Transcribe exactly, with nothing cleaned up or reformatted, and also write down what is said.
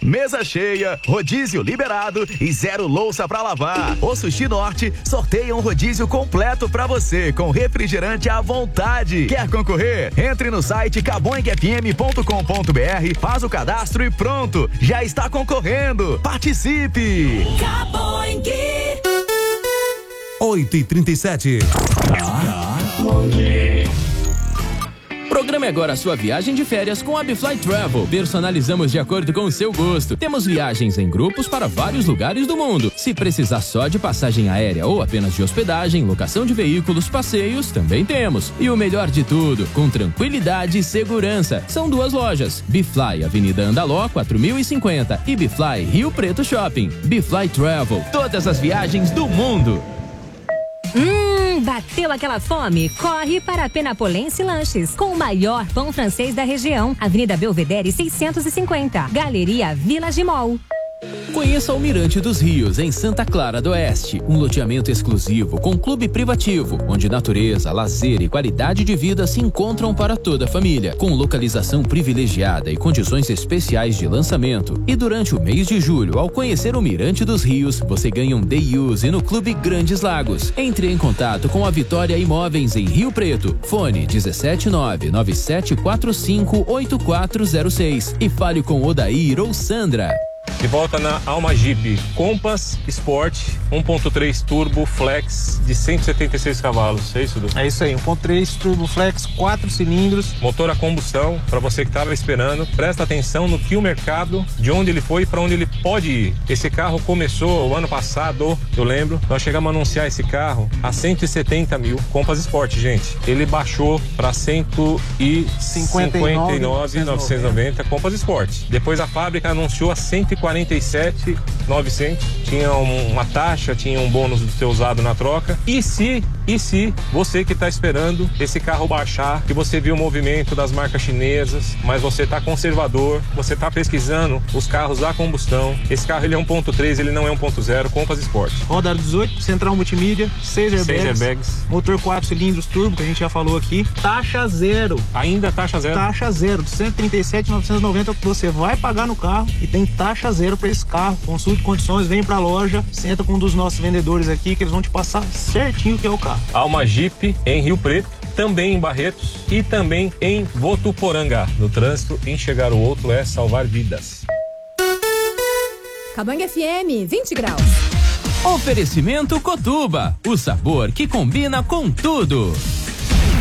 Mesa cheia, rodízio liberado e zero louça pra lavar. O Sushi Norte sorteia um rodízio completo pra você, com refrigerante à vontade. Quer concorrer? Entre no site caboing f m ponto com ponto b r, faz o cadastro e pronto, já está concorrendo. Participe! Caboing. oito e trinta e sete. Programe agora a sua viagem de férias com a Bifly Travel. Personalizamos de acordo com o seu gosto. Temos viagens em grupos para vários lugares do mundo. Se precisar só de passagem aérea ou apenas de hospedagem, locação de veículos, passeios, também temos. E o melhor de tudo, com tranquilidade e segurança. São duas lojas. Bifly, Avenida Andaló, quatro mil e cinquenta e Bifly, Rio Preto Shopping. Bifly Travel. Todas as viagens do mundo. Hum, bateu aquela fome? Corre para a Penapolense Lanches, com o maior pão francês da região. Avenida Belvedere seiscentos e cinquenta, Galeria Village Mall. Conheça o Mirante dos Rios, em Santa Clara do Oeste. Um loteamento exclusivo com clube privativo, onde natureza, lazer e qualidade de vida se encontram para toda a família. Com localização privilegiada e condições especiais de lançamento. E durante o mês de julho, ao conhecer o Mirante dos Rios, você ganha um day use no Clube Grandes Lagos. Entre em contato com a Vitória Imóveis em Rio Preto. Fone um sete nove nove sete quatro cinco oito quatro zero seis e fale com Odair ou Sandra. De volta na Alma Jeep Compass Sport um ponto três Turbo Flex de cento e setenta e seis cavalos, é isso, Du? É isso aí, um ponto três Turbo Flex, quatro cilindros. Motor a combustão, para você que estava esperando, presta atenção no que o mercado, de onde ele foi e para onde ele pode ir. Esse carro começou o ano passado, eu lembro, nós chegamos a anunciar esse carro a cento e setenta mil, Compass Sport, gente. Ele baixou para cento e cinquenta e nove mil novecentos e noventa, Compass Sport. Depois a fábrica anunciou a cento e quarenta e sete mil e novecentos, tinha uma taxa, tinha um bônus do seu usado na troca. E se, e se você que está esperando esse carro baixar, que você viu o movimento das marcas chinesas, mas você está conservador, você está pesquisando os carros a combustão, esse carro ele é um ponto três, ele não é um ponto zero, Compass Sport. Roda dezoito, central multimídia, seis airbags, seis airbags, motor quatro cilindros turbo, que a gente já falou aqui, taxa zero. Ainda taxa zero? Taxa zero, de cento e trinta e sete mil novecentos e noventa que você vai pagar no carro e tem taxa zero para esse carro. Consulte condições, vem pra loja, senta com um dos nossos vendedores aqui que eles vão te passar certinho o que é o carro. Alma Jeep em Rio Preto, também em Barretos e também em Votuporanga. No trânsito, enxergar o outro é salvar vidas. Cabangue F M, vinte graus. Oferecimento Cotuba, o sabor que combina com tudo.